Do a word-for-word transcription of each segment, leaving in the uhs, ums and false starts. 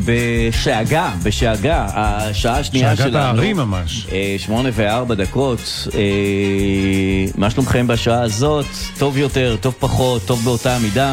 בשאגה, בשאגה, השעה השנייה שלנו. שאגת הערים ממש. שמונה וארבע דקות. מה שלומכם בשעה הזאת? טוב יותר, טוב פחות, טוב באותה מידה?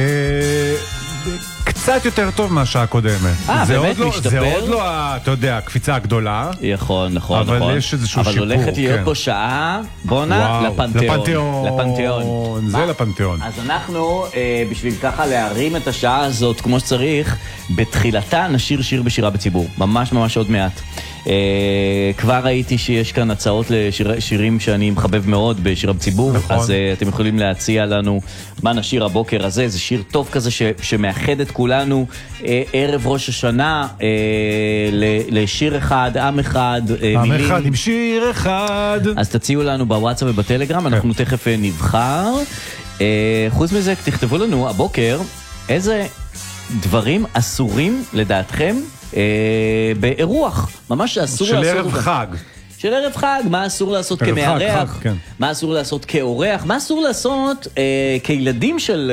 קצת יותר טוב מהשעה הקודמת. אה, באמת משתפר? זה עוד לא, אתה יודע, הקפיצה הגדולה. נכון, נכון, נכון. אבל יש איזשהו שיפור, אבל הולכת להיות פה שעה, בונה לפנתיאון. לפנתיאון. זה לפנתיאון. אז אנחנו, בשביל ככה להרים את השעה הזאת כמו שצריך, בתחילתה נשיר שיר בשירה בציבור. ממש ממש עוד מעט. כבר ראיתי שיש כאן הצעות לשירים שאני מחבב מאוד בשירה בציבור, אז אתם יכולים להציע לנו מה נשיר הבוקר הזה. זה שיר טוב כזה שמאחד את כולנו, ערב ראש השנה, לשיר אחד, עם אחד, עם אחד עם שיר אחד. אז תציעו לנו בוואטסאפ ובטלגרם, אנחנו תכף נבחר. חוץ מזה, תכתבו לנו הבוקר איזה דברים אסורים לדעתכם באירוח, ממש אסור לעשות. של ערב חג. של ערב חג, מה אסור לעשות כמארח, מה אסור לעשות כאורח, מה אסור לעשות כילדים של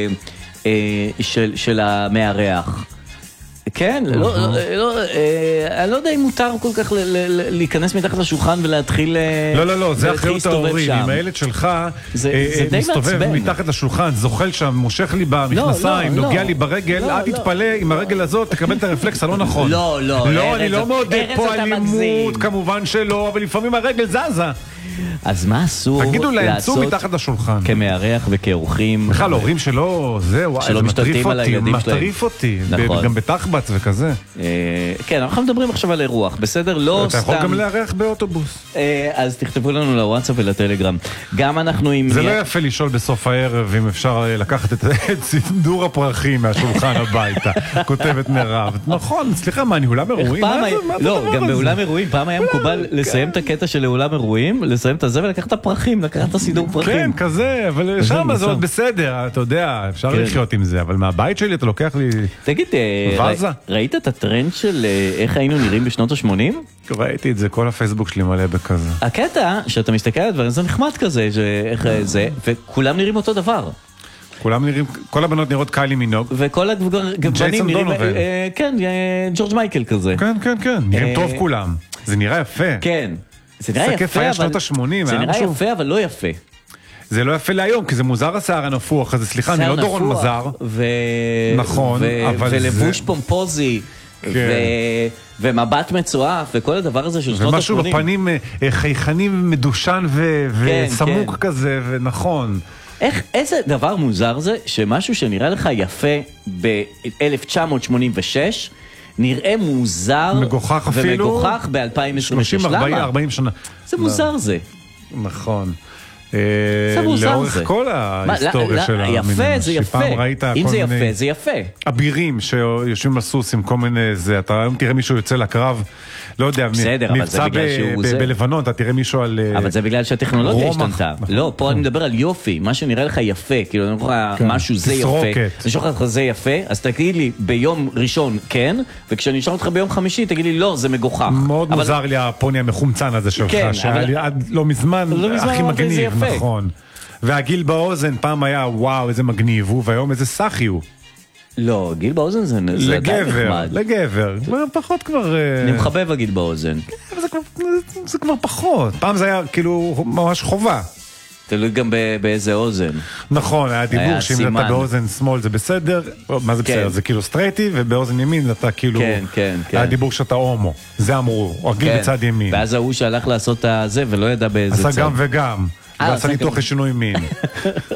של המארח. כן, לא, לא, אני לא יודע אם מותר כל כך להיכנס מתחת לשולחן ולהתחיל לא, לא, לא, זה אחריות ההורים. אם הילד שלך מסתובב מתחת לשולחן, זוכל שם, מושך לי במכנסיים, נוגע לי ברגל, אל תתפלא, עם הרגל הזאת תקבל את הרפלקס הלא נכון. לא, לא, לא, אני לא מעודד פה אלימות, כמובן שלא, אבל לפעמים הרגל זזה. אז מה אסור תגידו להם, צאו מתחת לשולחן. כמארח וכאורחים. בכלל, הורים שלא, זהו, שלא משתתפים על הילדים שלהם. מטריף אותי, גם בתחבץ וכזה. כן, אנחנו מדברים עכשיו על אירוח, בסדר? לא סתם. אתה יכול גם לארח באוטובוס. אז תכתבו לנו לוואטסאפ ולטלגרם. גם אנחנו עם... זה לא יפה לשאול בסוף הערב אם אפשר לקחת את סידור הפרחים מהשולחן הביתה. כותבת מירב. נכון, סליחה, מה, אני אולם אירועים? לא, גם באולם אירועים. פעם היה מקובל לסיים את הקטע של אולם אירועים, לסיים את הזה ולקחת את הפרחים, לקחת את הסידור פרחים. כן, כזה, אבל שם זה עוד בסדר, אתה יודע, אפשר לחיות עם זה, אבל מהבית שלי אתה לוקח לי תגיד, ראית את הטרנד של איך היינו נראים בשנות ה-שמונים? ראיתי את זה, כל הפייסבוק שלי מלא בכזה. הקטע שאתה מסתכל על הדברים, זה נחמד כזה, איך זה, וכולם נראים אותו דבר. כולם נראים, כל הבנות נראות קיילי מינוג. וכל הגבנים נראים, כן, ג'ורג' מייקל כזה. כן, כן, כן, נראים טוב כולם. זה נראה יפה. כן. זה נראה יפה, אבל... זה נראה יפה, אבל לא יפה. זה לא יפה להיום, כי זה מוזר השיער הנפוח, אז סליחה, אני לא דורון מזר. נכון, אבל זה... ולבוש פומפוזי, ומבט מצואף, וכל הדבר הזה של שנות ה-שמונים. ומשהו בפנים חייכנים מדושן וסמוק כזה, ונכון. איך, איזה דבר מוזר זה, שמשהו שנראה לך יפה ב-אלף תשע מאות שמונים ושש, נראה מוזר מגוחך אפילו ומגוחך ב-אלפיים עשרים ושש. שלושים ארבעים שנה. זה מוזר זה. נכון. זה מוזר לאורך זה. כל ההיסטוריה של המין. יפה, זה יפה. אם זה יפה, זה יפה. אבירים שיושבים לסוס עם כל מיני זה. אתה היום תראה מישהו יוצא לקרב, לא יודע, מבצע בלבנון, אתה תראה מישהו על... אבל זה בגלל שהטכנולוגיה השתנתה. לא, פה אני מדבר על יופי, מה שנראה לך יפה, כאילו אני אומר לך משהו זה יפה, אני שוכח לך זה יפה, אז תגיד לי ביום ראשון כן, וכשאני אשאל אותך ביום חמישי תגיד לי לא, זה מגוחך. מאוד מוזר לי הפוני המחומצן הזה שלך, שעד לא מזמן הכי מגניב, נכון. והגיל באוזן פעם היה וואו איזה מגניב הוא, והיום איזה סחי הוא. לא, גיל באוזן זה עדיין נחמד. לגבר, פחות כבר... אני מחבב הגיל באוזן. זה כבר פחות. פעם זה היה כאילו ממש חובה. תלוי גם באיזה אוזן. נכון, היה דיבור שאם אתה באוזן שמאל זה בסדר, מה זה בסדר? זה כאילו סטרייטי, ובאוזן ימין אתה כאילו... כן, כן, כן. היה דיבור שאתה הומו. זה אמרו, או הגיל בצד ימין. ואז ההוא שהלך לעשות את זה ולא ידע באיזה צד. עשה גם וגם. ועשה ניתוח לשינוי מין.